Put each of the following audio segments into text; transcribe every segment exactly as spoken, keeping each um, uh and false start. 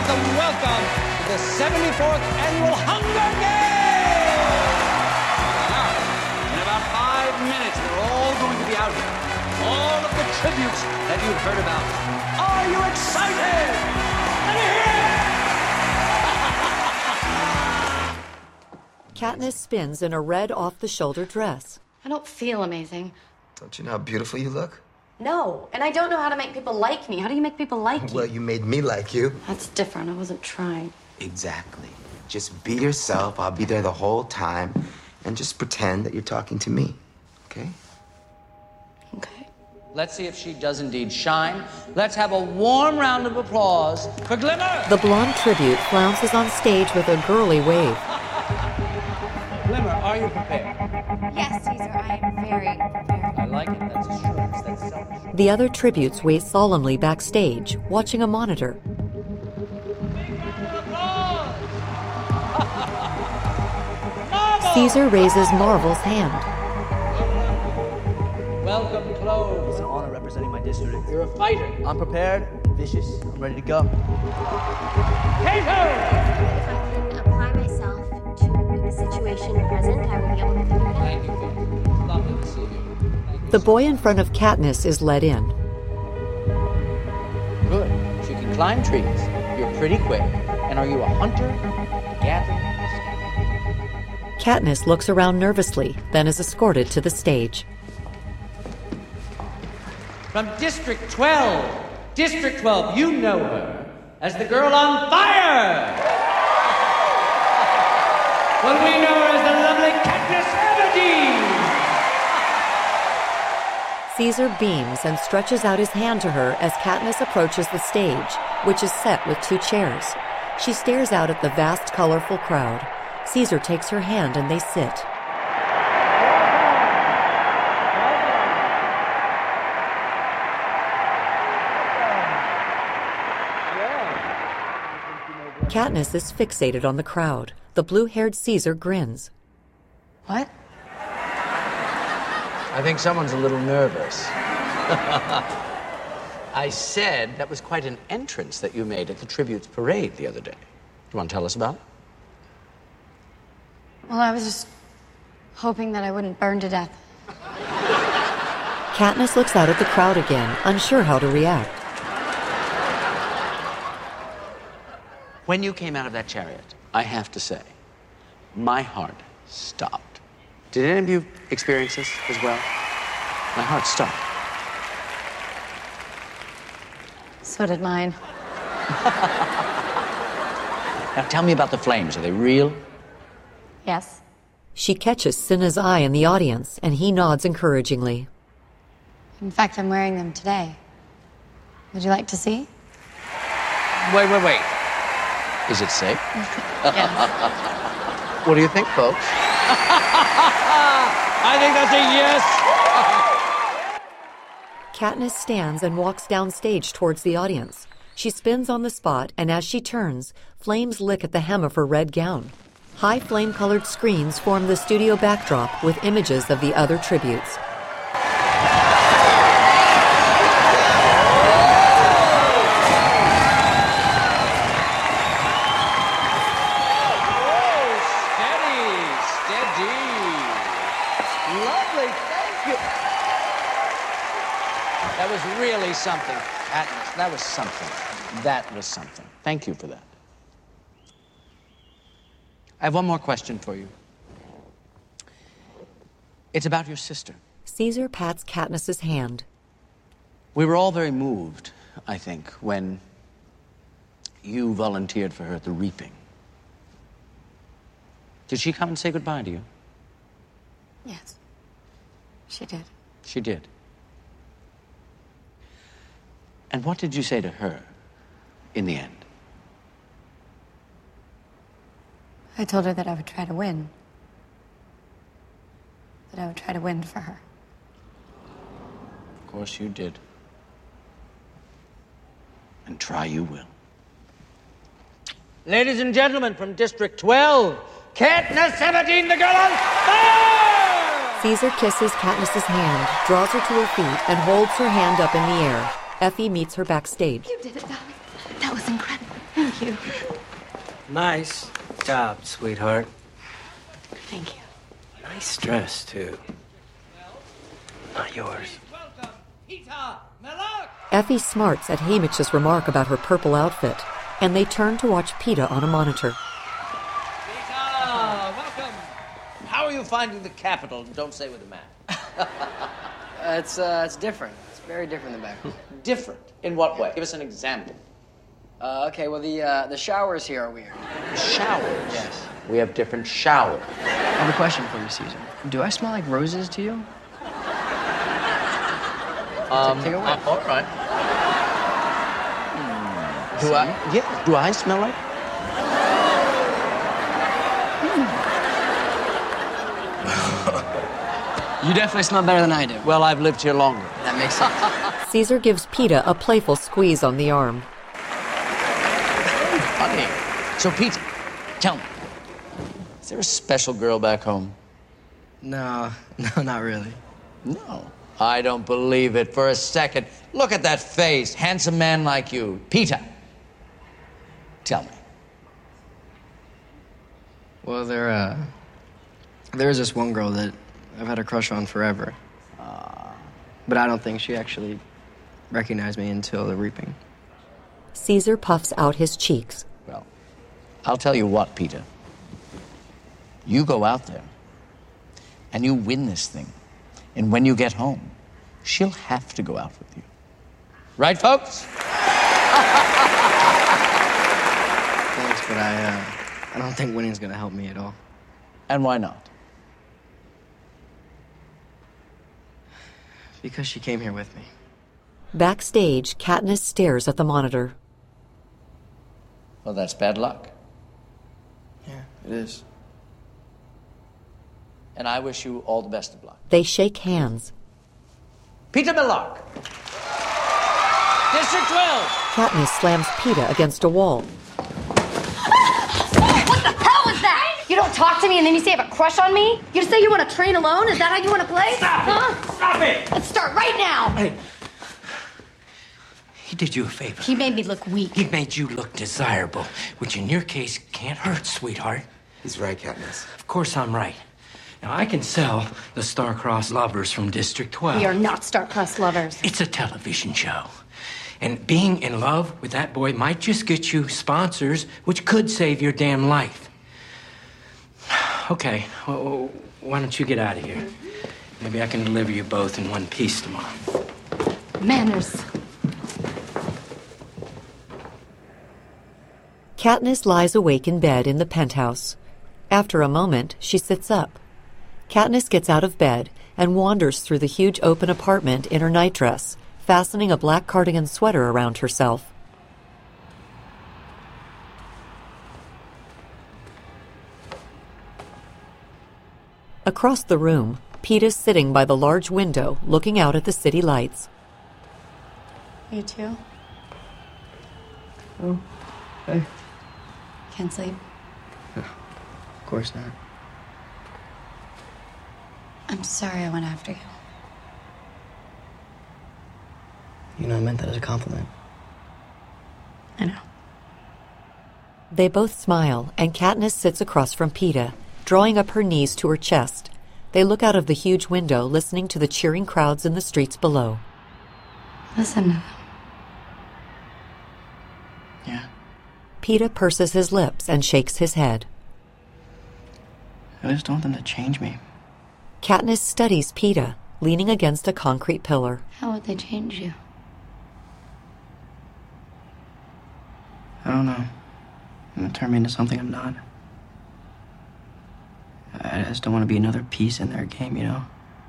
welcome, welcome to the seventy-fourth Annual Hunger Games! In about five minutes, they're all going to be out here. All of the tributes that you've heard about. Are you excited? Let me hear it! Katniss spins in a red off-the-shoulder dress. I don't feel amazing. Don't you know how beautiful you look? No, and I don't know how to make people like me. How do you make people like you? Well, you made me like you. That's different. I wasn't trying. Exactly. Just be yourself. I'll be there the whole time. And just pretend that you're talking to me. Okay? Okay. Let's see if she does indeed shine. Let's have a warm round of applause for Glimmer! The blonde tribute flounces on stage with a girly wave. Glimmer, are you prepared? Yes, Caesar, I am very prepared. I like it. That's assurance. That's self-assurance. The other tributes wait solemnly backstage, watching a monitor. Caesar raises Marvel's hand. Welcome, Clove. It's an honor representing my district. You're a fighter. I'm prepared, vicious, I'm ready to go. Cato! If I can apply myself to the situation present, I will be able to figure it out. Thank you, Cato. Lovely to see you. Thank you The so boy in front of Katniss is led in. Good. She can climb trees. You're pretty quick. And are you a hunter? Gatherer? Katniss looks around nervously, then is escorted to the stage. From District twelve. District twelve, you know her as the girl on fire! Well, we know her as the lovely Katniss Everdeen! Caesar beams and stretches out his hand to her as Katniss approaches the stage, which is set with two chairs. She stares out at the vast, colorful crowd. Caesar takes her hand and they sit. Katniss is fixated on the crowd. The blue-haired Caesar grins. What? I think someone's a little nervous. I said that was quite an entrance that you made at the Tributes Parade the other day. Do you want to tell us about it? Well, I was just hoping that I wouldn't burn to death. Katniss looks out at the crowd again, unsure how to react. When you came out of that chariot, I have to say, my heart stopped. Did any of you experience this as well? My heart stopped. So did mine. Now tell me about the flames. Are they real? Yes. She catches Cinna's eye in the audience, and he nods encouragingly. In fact, I'm wearing them today. Would you like to see? Wait, wait, wait. Is it safe? Yes. What do you think, folks? I think that's a yes. Katniss stands and walks downstage towards the audience. She spins on the spot, and as she turns, flames lick at the hem of her red gown. High flame-colored screens form the studio backdrop with images of the other tributes. That was really something. That, that was something. That was something. Thank you for that. I have one more question for you. It's about your sister. Caesar pats Katniss's hand. We were all very moved, I think, when you volunteered for her at the reaping. Did she come and say goodbye to you? Yes. She did. She did. And what did you say to her in the end? I told her that I would try to win. That I would try to win for her. Of course you did. And try you will. Ladies and gentlemen, from District twelve, Katniss Everdeen, the girl on fire! Caesar kisses Katniss's hand, draws her to her feet, and holds her hand up in the air. Effie meets her backstage. You did it, darling. That was incredible. Thank Thank you. Nice job, sweetheart. Thank you. Nice dress, too. Not yours. Effie smarts at Haymitch's remark about her purple outfit, and they turn to watch Peta on a monitor. Peta, welcome. How are you finding the capital? Don't say with a map. uh, it's, uh, it's different. It's very different than back home. Different? In what way? Give us an example. Uh, okay, well, the, uh, the showers here are weird. Showers? Yes. We have different showers. I have a question for you, Caesar. Do I smell like roses to you? Um, take, take away. Uh, all right. Mm. Do I? Yeah. Do I smell like? You definitely smell better than I do. Well, I've lived here longer. That makes sense. Caesar gives Peta a playful squeeze on the arm. Funny. So, Peta, tell me, is there a special girl back home? No, no, not really. No. I don't believe it for a second. Look at that face. Handsome man like you. Peta, tell me. Well, there, uh... there is this one girl that I've had a crush on forever. Uh, but I don't think she actually recognized me until the reaping. Caesar puffs out his cheeks. Well, I'll tell you what, Peta. You go out there, and you win this thing. And when you get home, she'll have to go out with you. Right, folks? Thanks, but I, uh, I don't think winning's gonna help me at all. And why not? Because she came here with me. Backstage, Katniss stares at the monitor. Well, that's bad luck. Yeah, it is. And I wish you all the best of luck. They shake hands. Peta Mellark. District twelve. Katniss slams Peta against a wall. What the hell was that? You don't talk to me and then you say you have a crush on me? You say you want to train alone? Is that how you want to play? Stop huh? it! Stop it! Let's start right now. Hey. He did you a favor. He made me look weak. He made you look desirable, which in your case can't hurt, sweetheart. He's right, Katniss. Of course I'm right. Now, I can sell the Star-Crossed Lovers from District twelve. We are not star-crossed lovers. It's a television show. And being in love with that boy might just get you sponsors, which could save your damn life. Okay, well, why don't you get out of here? Maybe I can deliver you both in one piece tomorrow. Manners. Katniss lies awake in bed in the penthouse. After a moment, she sits up. Katniss gets out of bed and wanders through the huge open apartment in her nightdress, fastening a black cardigan sweater around herself. Across the room, Peta's sitting by the large window, looking out at the city lights. You too? Oh, hey. Can't sleep? No, of course not. I'm sorry I went after you. You know, I meant that as a compliment. I know. They both smile, and Katniss sits across from Peta, drawing up her knees to her chest. They look out of the huge window, listening to the cheering crowds in the streets below. Listen to them. Yeah. Peta purses his lips and shakes his head. I just don't want them to change me. Katniss studies Peta, leaning against a concrete pillar. How would they change you? I don't know. I'm gonna turn me into something I'm not. I just don't want to be another piece in their game, you know?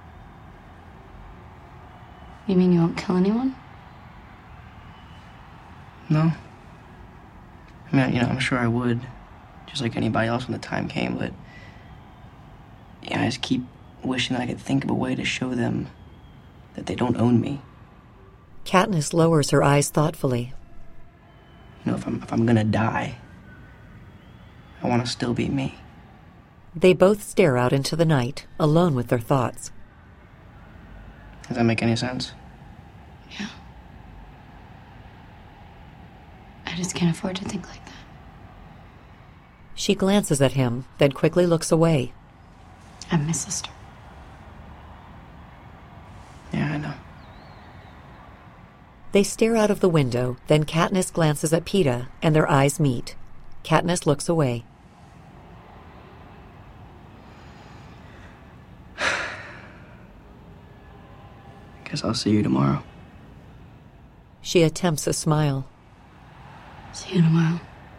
You mean you won't kill anyone? No. I mean, you know, I'm sure I would, just like anybody else when the time came, but yeah, I just keep wishing that I could think of a way to show them that they don't own me. Katniss lowers her eyes thoughtfully. You know, if I'm, if I'm gonna die, I want to still be me. They both stare out into the night, alone with their thoughts. Does that make any sense? Yeah. I I just can't afford to think like that. She glances at him, then quickly looks away. I'm my sister. Yeah, I know. They stare out of the window, then Katniss glances at Peeta, and their eyes meet. Katniss looks away. Guess I'll see you tomorrow. She attempts a smile. See you tomorrow.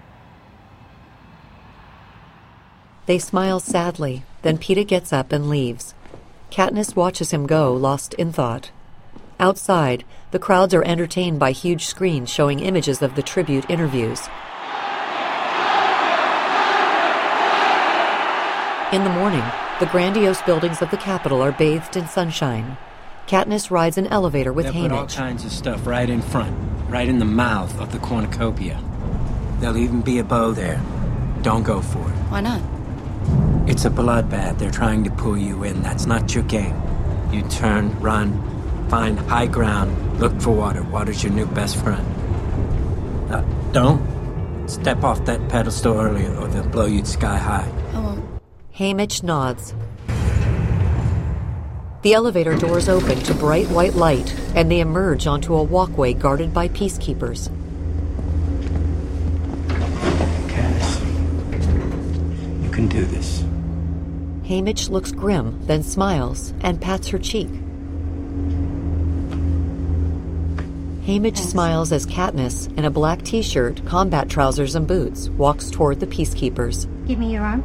They smile sadly, then Peeta gets up and leaves. Katniss watches him go, lost in thought. Outside, the crowds are entertained by huge screens showing images of the tribute interviews. In the morning, the grandiose buildings of the Capitol are bathed in sunshine. Katniss rides an elevator with They'll put all Haymitch. kinds of stuff right in front, right in the mouth of the cornucopia. There'll even be a bow there. Don't go for it. Why not? It's a bloodbath. They're trying to pull you in. That's not your game. You turn, run, find high ground, look for water. Water's your new best friend. Uh, don't step off that pedestal earlier or they'll blow you sky high. I won't. Haymitch nods. The elevator doors open to bright white light, and they emerge onto a walkway guarded by peacekeepers. Cass, you can do this. Haymitch looks grim, then smiles and pats her cheek. Haymitch smiles as Katniss, in a black t-shirt, combat trousers, and boots, walks toward the peacekeepers. Give me your arm.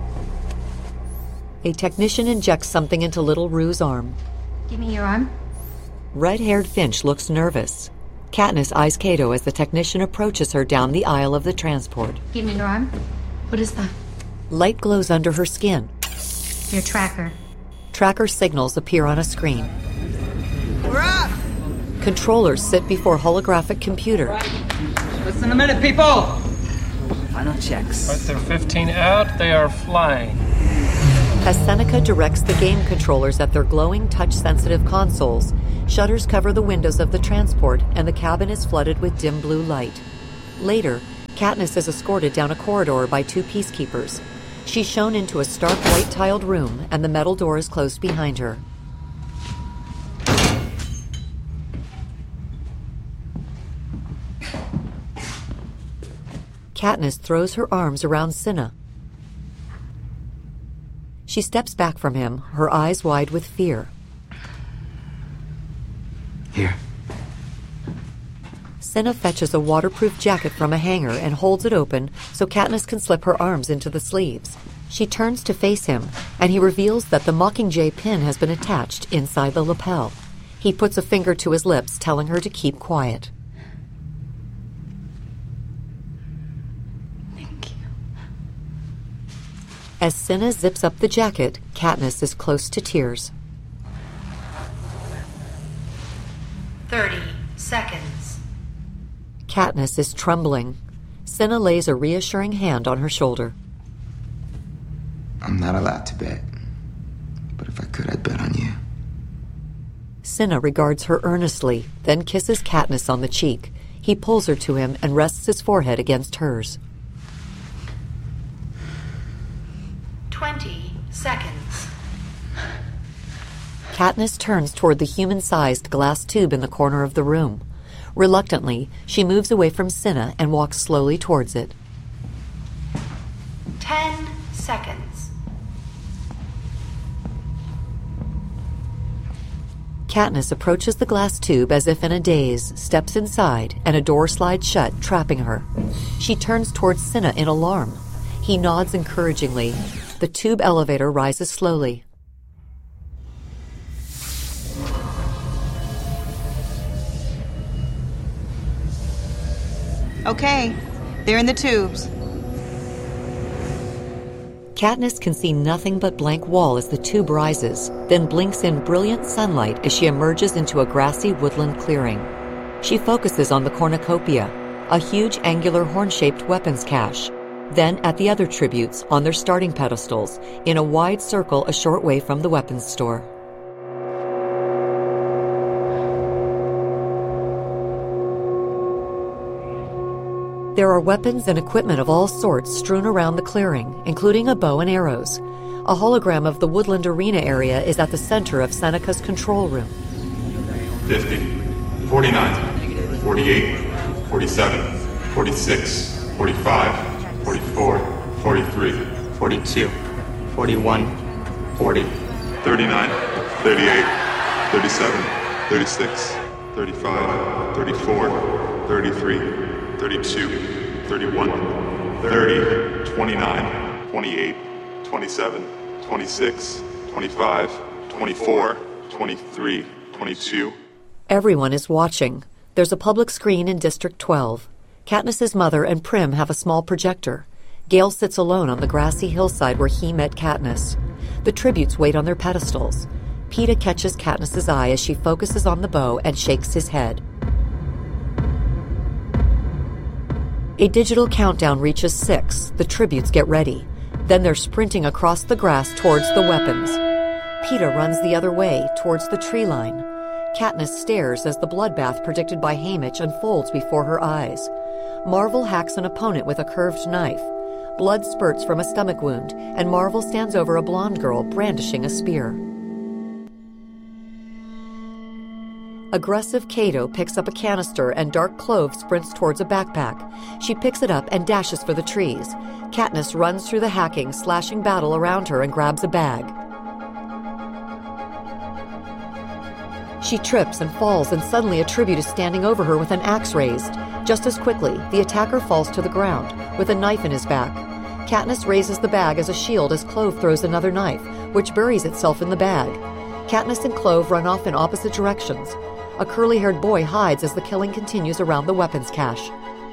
A technician injects something into Little Rue's arm. Give me your arm. Red-haired Finch looks nervous. Katniss eyes Cato as the technician approaches her down the aisle of the transport. Give me your arm. What is that? Light glows under her skin. Your tracker. Tracker signals appear on a screen. We're up! Controllers sit before holographic computer. Less than a minute, people! Final checks. Right, they're fifteen out. They are flying. As Seneca directs the game controllers at their glowing touch-sensitive consoles, shutters cover the windows of the transport and the cabin is flooded with dim blue light. Later, Katniss is escorted down a corridor by two peacekeepers. She's shown into a stark white-tiled room and the metal door is closed behind her. Katniss throws her arms around Cinna. She steps back from him, her eyes wide with fear. Here. Cinna fetches a waterproof jacket from a hanger and holds it open so Katniss can slip her arms into the sleeves. She turns to face him, and he reveals that the Mockingjay pin has been attached inside the lapel. He puts a finger to his lips, telling her to keep quiet. Thank you. As Cinna zips up the jacket, Katniss is close to tears. Thirty seconds. Katniss is trembling. Cinna lays a reassuring hand on her shoulder. I'm not allowed to bet. But if I could, I'd bet on you. Cinna regards her earnestly, then kisses Katniss on the cheek. He pulls her to him and rests his forehead against hers. Twenty seconds. Katniss turns toward the human-sized glass tube in the corner of the room. Reluctantly, she moves away from Cinna and walks slowly towards it. Ten seconds. Katniss approaches the glass tube as if in a daze, steps inside, and a door slides shut, trapping her. She turns towards Cinna in alarm. He nods encouragingly. The tube elevator rises slowly. Okay, they're in the tubes. Katniss can see nothing but blank wall as the tube rises, then blinks in brilliant sunlight as she emerges into a grassy woodland clearing. She focuses on the cornucopia, a huge angular horn-shaped weapons cache, then at the other tributes on their starting pedestals, in a wide circle a short way from the weapons store. There are weapons and equipment of all sorts strewn around the clearing, including a bow and arrows. A hologram of the Woodland Arena area is at the center of Seneca's control room. fifty, forty-nine, forty-eight, forty-seven, forty-six, forty-five, forty-four, forty-three, forty-two, forty-one, forty, thirty-nine, thirty-eight, thirty-seven, thirty-six, thirty-five, thirty-four, thirty-three, thirty-two, thirty-one, thirty, twenty-nine, twenty-eight, twenty-seven, twenty-six, twenty-five, twenty-four, twenty-three, twenty-two. Everyone is watching. There's a public screen in District twelve. Katniss's mother and Prim have a small projector. Gale sits alone on the grassy hillside where he met Katniss. The tributes wait on their pedestals. Peeta catches Katniss's eye as she focuses on the bow and shakes his head. A digital countdown reaches six. The tributes get ready. Then they're sprinting across the grass towards the weapons. Peeta runs the other way, towards the tree line. Katniss stares as the bloodbath predicted by Haymitch unfolds before her eyes. Marvel hacks an opponent with a curved knife. Blood spurts from a stomach wound, and Marvel stands over a blonde girl brandishing a spear. Aggressive Cato picks up a canister and Dark Clove sprints towards a backpack. She picks it up and dashes for the trees. Katniss runs through the hacking, slashing battle around her and grabs a bag. She trips and falls, and suddenly a tribute is standing over her with an axe raised. Just as quickly, the attacker falls to the ground, with a knife in his back. Katniss raises the bag as a shield as Clove throws another knife, which buries itself in the bag. Katniss and Clove run off in opposite directions. A curly-haired boy hides as the killing continues around the weapons cache.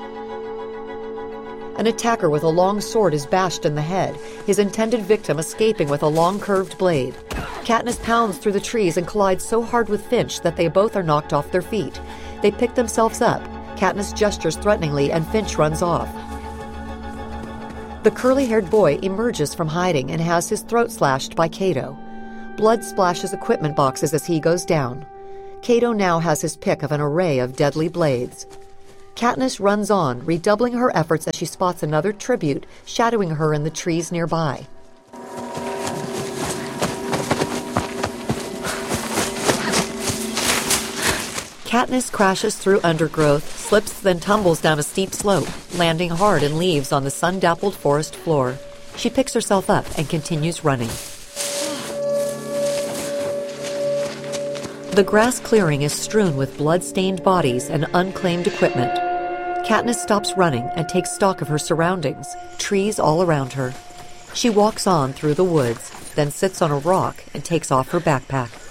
An attacker with a long sword is bashed in the head, his intended victim escaping with a long curved blade. Katniss pounds through the trees and collides so hard with Finch that they both are knocked off their feet. They pick themselves up. Katniss gestures threateningly and Finch runs off. The curly-haired boy emerges from hiding and has his throat slashed by Cato. Blood splashes equipment boxes as he goes down. Cato now has his pick of an array of deadly blades. Katniss runs on, redoubling her efforts as she spots another tribute shadowing her in the trees nearby. Katniss crashes through undergrowth, slips then tumbles down a steep slope, landing hard in leaves on the sun-dappled forest floor. She picks herself up and continues running. The grass clearing is strewn with blood-stained bodies and unclaimed equipment. Katniss stops running and takes stock of her surroundings, trees all around her. She walks on through the woods, then sits on a rock and takes off her backpack.